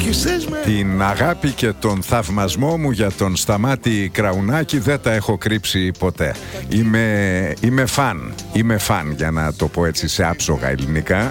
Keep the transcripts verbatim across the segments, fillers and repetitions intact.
Την αγάπη και τον θαυμασμό μου για τον Σταμάτη Κραουνάκη δεν τα έχω κρύψει ποτέ. Είμαι, είμαι φαν, είμαι φαν για να το πω έτσι σε άψογα ελληνικά.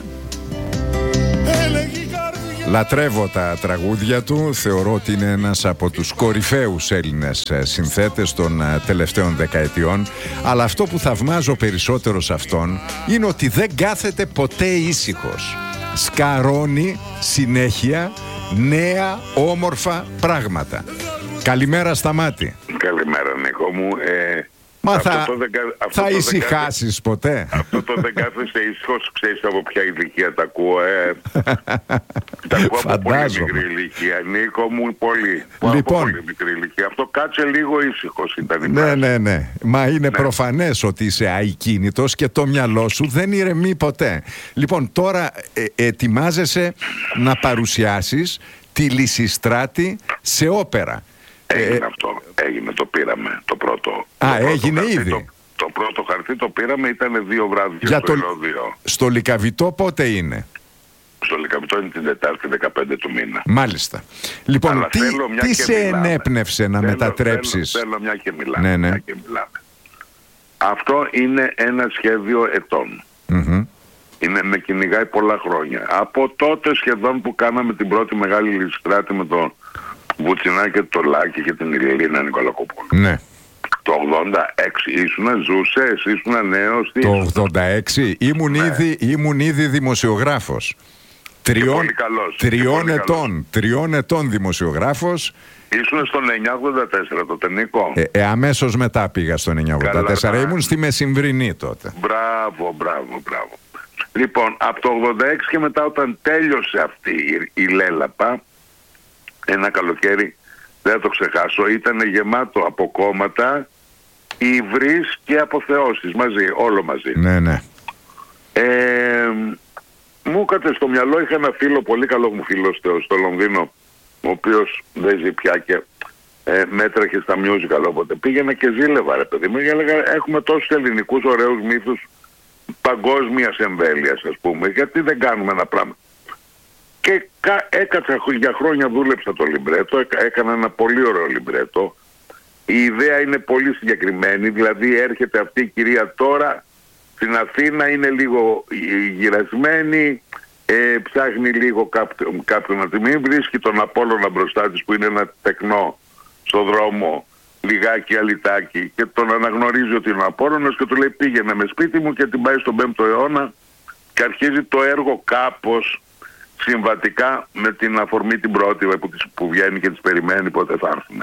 Λατρεύω τα τραγούδια του, θεωρώ ότι είναι ένας από τους κορυφαίους Έλληνες συνθέτες των τελευταίων δεκαετιών. Αλλά αυτό που θαυμάζω περισσότερο σε αυτόν είναι ότι δεν κάθεται ποτέ ήσυχος. Σκαρώνει συνέχεια νέα όμορφα πράγματα. Καλημέρα Σταμάτη. Καλημέρα Νίκο μου. ε, Μα θα, δεκα... θα ησυχάσεις ποτέ? Αυτό το δεν κάθεσαι ήσυχος, ξέρεις από ποια ηλικία τα ακούω? Ε. Τα ακούω από πολύ μικρή ηλικία, Νίκο μου, πολύ. Λοιπόν, από πολύ μικρή ηλικία. Αυτό κάτσε λίγο ήσυχος ήταν η Ναι, φράση. ναι, ναι. Μα είναι ναι. προφανές ότι είσαι αικίνητος και το μυαλό σου δεν ηρεμεί ποτέ. Λοιπόν, τώρα ε, ετοιμάζεσαι να παρουσιάσεις τη Λυσιστράτη σε όπερα. Έγινε ε, αυτό, έγινε, το πήραμε το πρώτο. Α, το πρώτο έγινε χαρτί, ήδη. Το, το πρώτο χαρτί το πήραμε, ήταν δύο βράδια Για στο το... Ηρώδειο. Στο Λυκαβητό πότε είναι? Στο Λυκαβητό είναι την Τετάρτη δεκαπέντε του μήνα. Μάλιστα. Λοιπόν, Αλλά τι, τι σε μιλάμε. ενέπνευσε να θέλω, μετατρέψεις? Θέλω, θέλω μια και μιλάμε. Ναι, ναι. Μια και μιλάμε. Αυτό είναι ένα σχέδιο ετών. Mm-hmm. Είναι, με κυνηγάει πολλά χρόνια. Από τότε σχεδόν που κάναμε την πρώτη μεγάλη Λυσιστράτη με τον Βουτσινά και το Λάκη και την Ηλίνα Νικολακοπούλου. Ναι. Το ογδόντα έξι ήσουνα, ζούσες, ήσουνα νέος. Το ογδόντα έξι ήμουν, ναι. ήδη, ήμουν ήδη δημοσιογράφος. Τριών, πολύ καλός, τριών, πολύ ετών, καλός. τριών ετών δημοσιογράφος. Ήσουν στον εννιακόσια ογδόντα τέσσερα τότε, Νίκο. Ε, ε, αμέσως μετά πήγα στον εννιακόσια ογδόντα τέσσερα. Καλά, ήμουν στη Μεσημβρινή τότε. Μπράβο, μπράβο, μπράβο. Λοιπόν, από το ογδόντα έξι και μετά όταν τέλειωσε αυτή η, η Λέλαπα, ένα καλοκαίρι, δεν θα το ξεχάσω, ήταν γεμάτο από κόμματα, υβρείς και αποθεώσεις μαζί, όλο μαζί. Ναι, ναι. Ε, μου έκατε στο μυαλό, είχα ένα φίλο, πολύ καλό μου φίλο στο, στο Λονδίνο, ο οποίος δεν ζει πια και ε, μέτρεχε στα musical, οπότε πήγαινα και ζήλευα ρε παιδί μου, και έλεγα έχουμε τόσους ελληνικούς ωραίους μύθους παγκόσμιας εμβέλειας, ας πούμε, γιατί δεν κάνουμε ένα πράγμα? Και έκατσα για χρόνια, δούλεψα το λιμπρέτο, έκανα ένα πολύ ωραίο λιμπρέτο. Η ιδέα είναι πολύ συγκεκριμένη, δηλαδή έρχεται αυτή η κυρία τώρα στην Αθήνα, είναι λίγο γυρασμένη, ε, ψάχνει λίγο κάποιον, κάποιον να τη μην βρίσκει, τον Απόλλωνα μπροστά της που είναι ένα τεκνό στο δρόμο, λιγάκι αλυτάκι, και τον αναγνωρίζει ότι είναι ο Απόλλωνας και του λέει πήγαινε με σπίτι μου, και την πάει στον πέμπτο αιώνα και αρχίζει το έργο κάπως συμβατικά με την αφορμή την πρώτη που, που βγαίνει και τις περιμένει πότε θα έρθουν.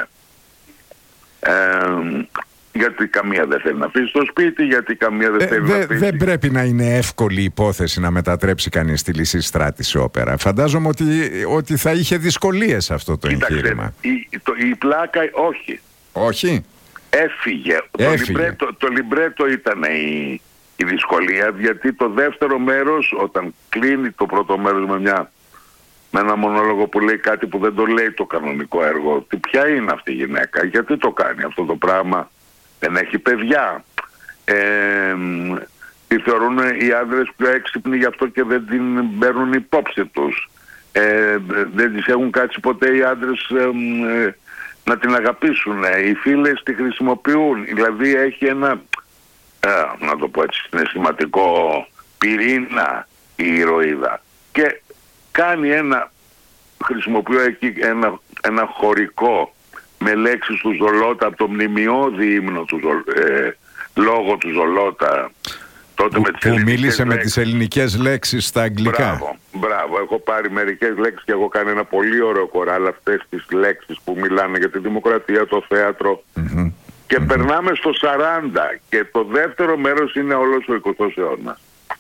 Ε, γιατί καμία δεν θέλει να αφήσει στο σπίτι, γιατί καμία δεν ε, θέλει δε, να αφήσει. Δεν πρέπει να είναι εύκολη υπόθεση να μετατρέψει κανείς τη Λυσιστράτη σε όπερα. Φαντάζομαι ότι, ότι θα είχε δυσκολίες αυτό το Κοίταξε, εγχείρημα. Η, το, η πλάκα όχι. Όχι. Έφυγε. Έφυγε. Το, λιμπρέτο, το λιμπρέτο ήταν η, η δυσκολία, γιατί το δεύτερο μέρος, όταν κλείνει το πρώτο μέρος με, μια, με ένα μονόλογο που λέει κάτι που δεν το λέει το κανονικό έργο, ότι ποια είναι αυτή η γυναίκα, γιατί το κάνει αυτό το πράγμα, δεν έχει παιδιά, ε, τη θεωρούν οι άντρες πιο έξυπνοι γι' αυτό και δεν την παίρνουν υπόψη τους, ε, δεν τις έχουν κάτσει ποτέ οι άντρες ε, ε, να την αγαπήσουν, οι φίλες τη χρησιμοποιούν, δηλαδή έχει ένα, ε, να το πω έτσι, συναισθηματικό πυρήνα η ηρωίδα, και κάνει ένα, χρησιμοποιώ εκεί ένα, ένα χωρικό με λέξεις του Ζολότα από το μνημειώδη ύμνο του ε, λόγο του Ζολότα, τότε που, με τις που μίλησε λέξεις. Με τις ελληνικές λέξεις στα αγγλικά. Μπράβο, μπράβο, έχω πάρει μερικές λέξεις και έχω κάνει ένα πολύ ωραίο κοράλ, αυτές τις λέξεις που μιλάνε για τη δημοκρατία, το θέατρο, Mm-hmm. και mm-hmm. περνάμε στο σαράντα και το δεύτερο μέρος είναι όλος ο εικοστός αιώνας.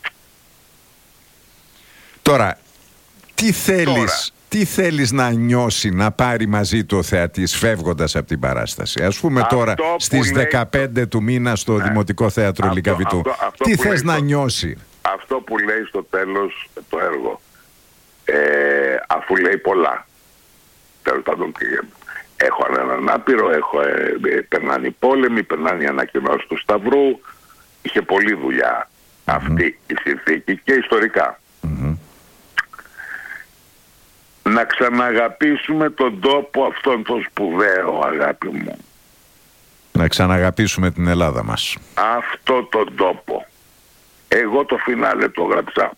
Τώρα, τι θέλεις, Τώρα. τι θέλεις να νιώσει, να πάρει μαζί του ο θεατής φεύγοντας από την παράσταση? Ας πούμε Αυτό τώρα στις λέει... δεκαπέντε του μήνα στο ναι. Δημοτικό Θέατρο αυτό, Λυκαβητού. Αυτό, αυτό τι θες να στο... νιώσει? Αυτό που λέει στο τέλος το έργο, ε, αφού λέει πολλά, τέλος πάντων, έχω έναν άπειρο, έχω, ε, περνάνε οι πόλεμοι, περνάνε οι ανακοινώσεις του Σταυρού, είχε πολλή δουλειά mm-hmm. αυτή η συνθήκη και ιστορικά. Mm-hmm. να ξαναγαπήσουμε τον τόπο αυτόν τον σπουδαίο, αγάπη μου. Να ξαναγαπήσουμε την Ελλάδα μας. Αυτό τον τόπο. Εγώ το φινάλε το γράψα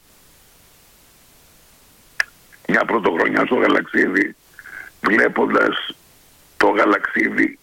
μια πρωτοχρονιά στο Γαλαξίδι, βλέποντας το Γαλαξίδι